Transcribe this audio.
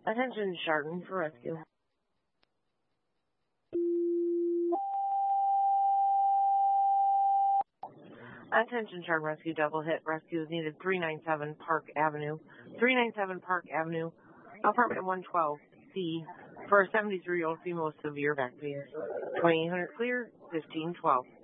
Attention, Chardon for rescue. Attention, Chardon Rescue, double hit. Rescue is needed 397 Park Avenue. 397 Park Avenue, apartment 112C, for a 73-year-old female with severe back pain. 2800 clear, 1512.